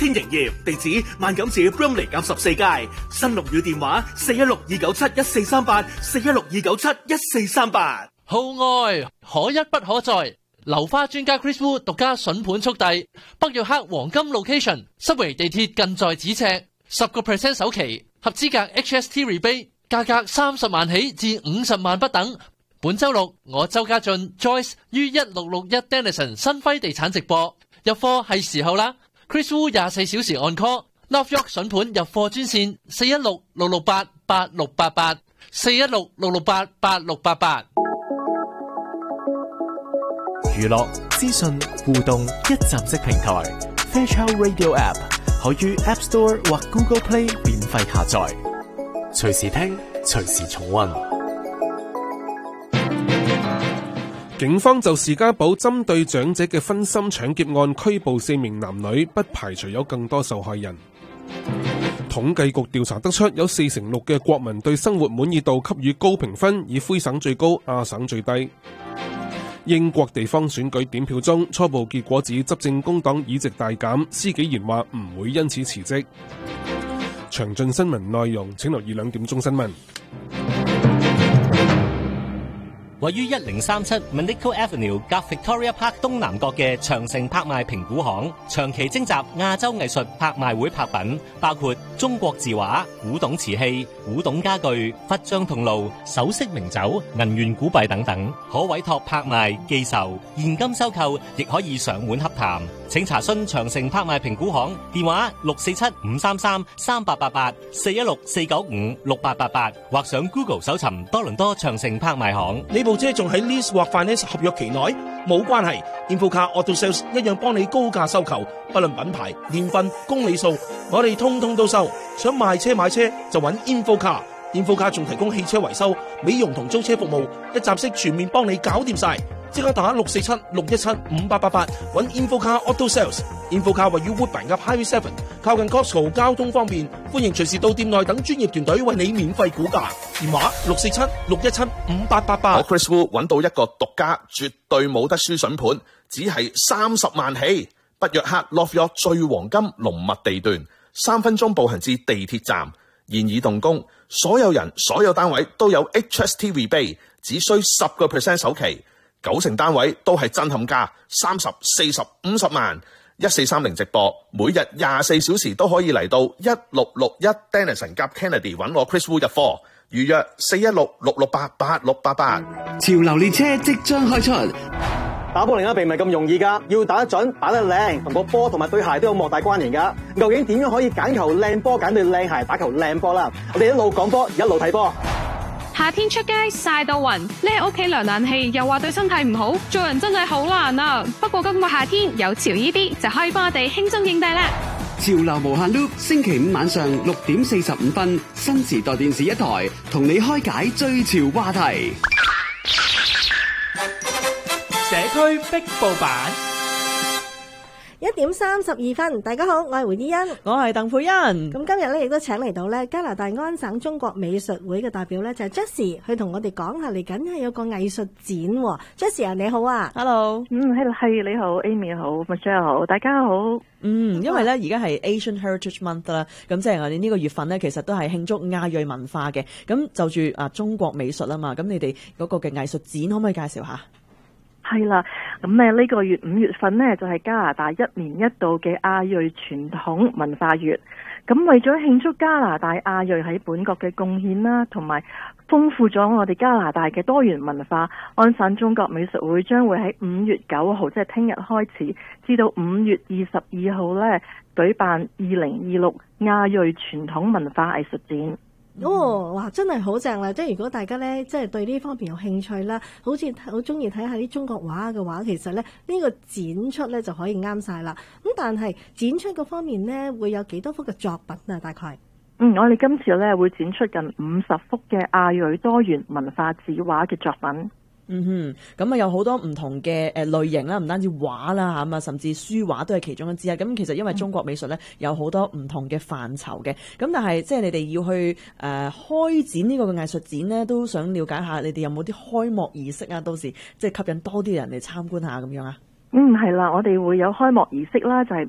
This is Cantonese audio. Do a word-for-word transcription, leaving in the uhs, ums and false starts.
天營業，地址萬錦市 Bromley 減十四街。新陸羽電話四一六二九七一四三八，四一六二九七一四三八。 號外可一不可再，流花專家 Chris Wu 獨家筍盤速遞，北約克黃金 location， 濕圍地鐵近在咫尺，十個 percent 首期，合資格 H S T rebate， 價格三十萬起至五十萬不等。本周六我周家俊 Joyce 於一六六一 Denison 新輝地產直播，入貨係時候啦。Chris Wu 廿四小時按 call，North York 筍盤入貨專線四一六六六八八六八八，四一六六六八八六八八。 娛樂、資訊、互動一站式平台 Fairchild Radio App 可於 App Store 或 Google Play 免費下載，隨時聽，隨時重溫。 警方就士嘉堡針對長者嘅分心搶劫案拘捕四名男女，不排除有更多受害人。統計局調查得出，有四成六嘅國民對生活滿意度給予高評分，以魁省最高，亞省最低。英國地方選舉點票中，初步結果指執政工黨議席大減，施紀賢話唔會因此辭職。詳盡新聞內容請留意兩點鐘新聞。 位於一零三七 Monaco Avenue 隔 Victoria Park 東南角嘅長城拍賣評估行，長期徵集亞洲藝術拍賣會拍品，包括中國字畫、古董瓷器、古董家具、佛像銅爐、首飾名酒、銀元古幣等等，可委託拍賣、寄售、現金收購，亦可以上門洽談。請查詢長城拍賣評估行電話六四七五三三三八八八，四一六四九五六八八八，或上 Google 搜尋多倫多長城拍賣行。 呢部車仲喺 lease 或 finance 合約期內，冇關係。Infocar Auto Sales 一樣幫你高價收購，不論品牌、年份、公里數，我哋通通都收。想賣車買車就揾 Infocar。Infocar 仲提供汽車維修、美容同租車服務，一站式全面幫你搞掂晒。即刻打六四七六一七五八八八揾 Infocar Auto Sales。Infocar 位於 Woodbine 及 Highway Seven， 靠近 Costco， 交通方便，歡迎隨時到店內等專業團隊為你免費估價。電話六四七六一七五八八八。 我 Chris Wu 揾到一個獨家，絕對冇得輸筍盤，只係三十萬起。北約克 North York 最黃金龍脈地段，三分鐘步行至地鐵站，現已動工。所有人、所有單位都有 H S T rebate， 只需十個 percent 首期。九成單位都係震撼價，三十、四十、五十萬，一四三零直播，每日廿四小時都可以嚟到一六六一 Denison 夾 Kennedy 揾我 Chris Wu 入貨，預約四一六六六八八六八八。 潮流列車即將開出， 打波另一並唔係咁容易㗎，要打得準、打得靚，同個波同埋對鞋都有莫大關聯㗎。究竟點樣可以揀球靚波、揀對靚鞋、打球靚波啦？我哋一路講波，一路睇波。 夏天出街曬到暈，匿喺屋企涼冷氣又話對身體唔好，做人真係好難啊！不過今個夏天有潮衣 B 就可以幫我哋輕鬆應對啦。 潮流無限 loop， 星期五晚上六點四十五分，新時代電視一台同你開解最潮話題。 社區壁報版。 一點三十二分，大家好，我係胡依欣， 我係鄧佩欣。 咁今日咧亦都請嚟到咧加拿大安省中國美術會嘅代表咧就係 Jessie， 去同我哋講下嚟緊係有個藝術展。Jessie 啊，你好啊 ，Hello， 嗯係係你好 ，Amy 好 ，Michelle 好，大家好。 嗯，因為咧而家係 Asian Heritage Month 啦，咁即係我哋呢個月份咧，其實都係慶祝亞裔文化嘅。咁就住啊中國美術啊嘛，咁你哋嗰個嘅藝術展可唔可以介紹下？ 係啦，咁誒呢個月五月份呢，就係加拿大一年一度嘅亞裔傳統文化月。咁為咗慶祝加拿大亞裔喺本國嘅貢獻啦，同埋豐富咗我哋加拿大嘅多元文化，安省中國美術會將會喺五月九號，即係聽日開始，至到五月二十二號呢，舉辦二零二六亞裔傳統文化藝術展。 哦，哇，真係好正啦！即係如果大家咧，即係對呢方面有興趣啦，好似好中意睇下啲中國畫嘅話，其實咧呢個展出咧就可以啱晒啦。咁但係展出嗰方面咧，會有幾多幅嘅作品啊？大概？ 嗯，我哋今次咧會展出近五十幅嘅亞裔多元文化字畫嘅作品。 嗯哼，咁啊有好多唔同嘅誒類型啦，唔單止畫啦嚇嘛，甚至書畫都係其中一之一。咁其實因為中國美術咧有好多唔同嘅範疇嘅，咁但係即係你哋要去誒、呃、開展呢個嘅藝術展咧，都想了解下你哋有冇啲開幕儀式啊？到時即係吸引多啲人嚟參觀下咁樣啊？ 嗯，係啦，我哋會有開幕儀式啦，就係